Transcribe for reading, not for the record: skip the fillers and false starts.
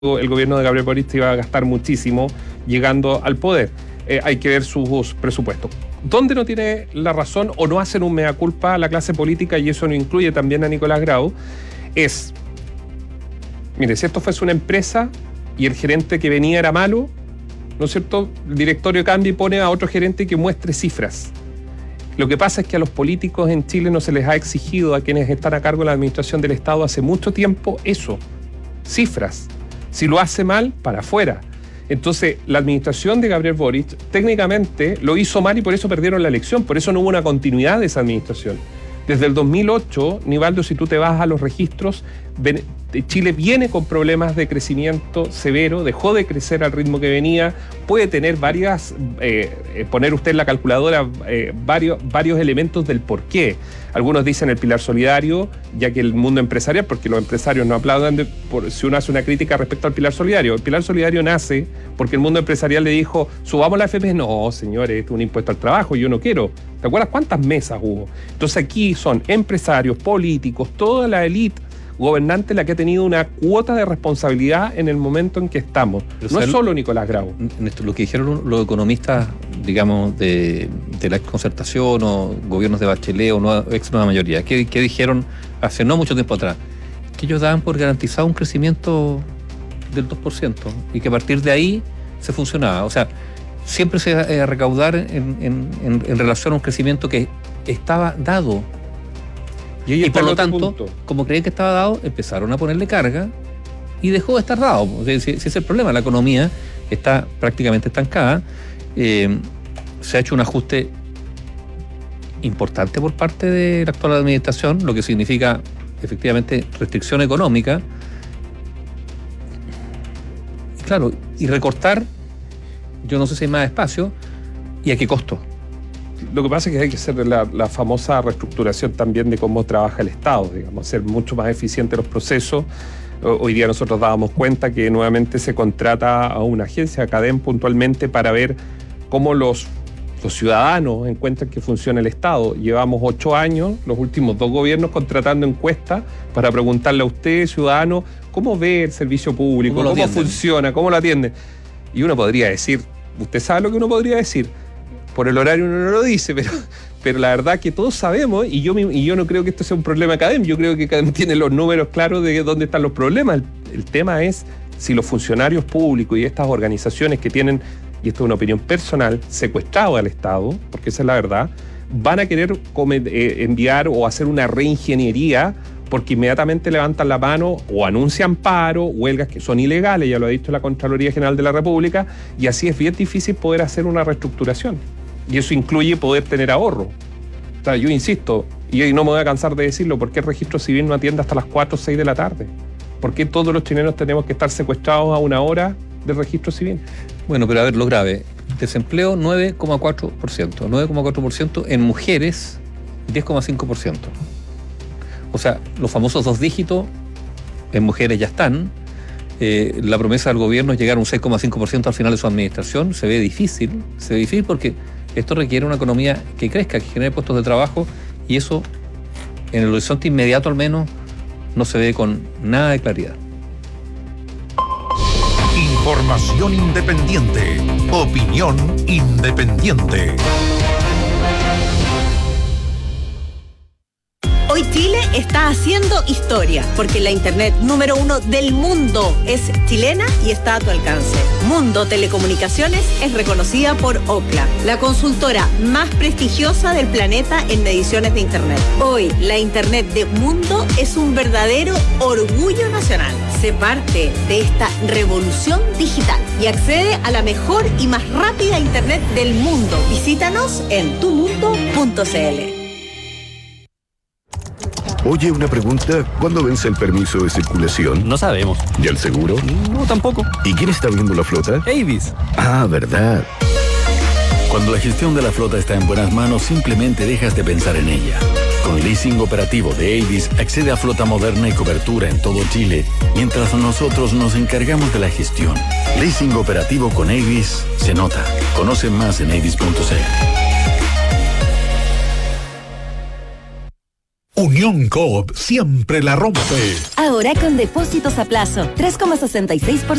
el gobierno de Gabriel Boric iba a gastar muchísimo llegando al poder. Hay que ver sus presupuestos. ¿Dónde no tiene la razón o no hacen un mea culpa a la clase política, y eso no incluye también a Nicolás Grau? Mire, si esto fuese una empresa y el gerente que venía era malo, ¿no es cierto?, el directorio cambia y pone a otro gerente que muestre cifras. Lo que pasa es que a los políticos en Chile no se les ha exigido, a quienes están a cargo de la administración del Estado hace mucho tiempo, eso, cifras. Si lo hace mal, para afuera. Entonces, la administración de Gabriel Boric técnicamente lo hizo mal y por eso perdieron la elección, por eso no hubo una continuidad de esa administración. Desde el 2008, Nivaldo, si tú te vas a los registros, Chile viene con problemas de crecimiento severo, dejó de crecer al ritmo que venía, puede tener poner usted en la calculadora varios elementos del por qué. Algunos dicen el pilar solidario, ya que el mundo empresarial, porque los empresarios no aplaudan si uno hace una crítica respecto al pilar solidario. El pilar solidario nace porque el mundo empresarial le dijo, subamos la AFP. No, señores, esto es un impuesto al trabajo, yo no quiero. ¿Te acuerdas cuántas mesas hubo? Entonces aquí son empresarios, políticos, toda la élite gobernante la que ha tenido una cuota de responsabilidad en el momento en que estamos. Pero no es solo Nicolás Grau. Lo que dijeron los economistas, digamos, de la exconcertación o gobiernos de Bachelet o ex nueva mayoría, ¿qué dijeron hace no mucho tiempo atrás? Que ellos daban por garantizado un crecimiento del 2% y que a partir de ahí se funcionaba. O sea, siempre se iba a recaudar en relación a un crecimiento que estaba dado. Y por lo tanto, como creían que estaba dado, empezaron a ponerle carga y dejó de estar dado. Ese es el problema. La economía está prácticamente estancada. Se ha hecho un ajuste importante por parte de la actual administración, lo que significa efectivamente restricción económica. Y claro, y recortar, yo no sé si hay más espacio y a qué costo. Lo que pasa es que hay que hacer la famosa reestructuración también de cómo trabaja el Estado, digamos, hacer mucho más eficientes los procesos. Hoy día nosotros dábamos cuenta que nuevamente se contrata a una agencia, a CADEM, puntualmente para ver cómo los ciudadanos encuentran que funciona el Estado. Llevamos 8 años, los últimos 2 gobiernos, contratando encuestas para preguntarle a usted, ciudadano, cómo ve el servicio público, cómo funciona, cómo lo atiende. Y uno podría decir, usted sabe lo que uno podría decir. Por el horario uno no lo dice, pero la verdad que todos sabemos, y yo no creo que esto sea un problema de CADEM, yo creo que CADEM tiene los números claros de dónde están los problemas. El tema es si los funcionarios públicos y estas organizaciones que tienen, y esto es una opinión personal, secuestrado al Estado, porque esa es la verdad, van a querer enviar o hacer una reingeniería porque inmediatamente levantan la mano o anuncian paro, huelgas que son ilegales, ya lo ha dicho la Contraloría General de la República, y así es bien difícil poder hacer una reestructuración. Y eso incluye poder tener ahorro. O sea, yo insisto, y no me voy a cansar de decirlo, ¿por qué el registro civil no atiende hasta las 4 o 6 de la tarde? ¿Por qué todos los chilenos tenemos que estar secuestrados a una hora del registro civil? Bueno, pero a ver, lo grave. Desempleo 9,4%. 9,4% en mujeres, 10,5%. O sea, los famosos 2 dígitos en mujeres ya están. La promesa del gobierno es llegar a un 6,5% al final de su administración. Se ve difícil porque esto requiere una economía que crezca, que genere puestos de trabajo, y eso, en el horizonte inmediato al menos, no se ve con nada de claridad. Información independiente. Opinión independiente. Hoy Chile está haciendo historia, porque la internet número 1 del mundo es chilena y está a tu alcance. Mundo Telecomunicaciones es reconocida por Ookla, la consultora más prestigiosa del planeta en mediciones de internet. Hoy, la internet de Mundo es un verdadero orgullo nacional. Sé parte de esta revolución digital y accede a la mejor y más rápida internet del mundo. Visítanos en tumundo.cl. Oye, una pregunta. ¿Cuándo vence el permiso de circulación? No sabemos. ¿Y el seguro? No, tampoco. ¿Y quién está viendo la flota? Avis. Ah, ¿verdad? Cuando la gestión de la flota está en buenas manos, simplemente dejas de pensar en ella. Con leasing operativo de Avis, accede a flota moderna y cobertura en todo Chile, mientras nosotros nos encargamos de la gestión. Leasing operativo con Avis se nota. Conoce más en avis.cl. Unión Coop siempre la rompe. Ahora con depósitos a plazo, 3,66%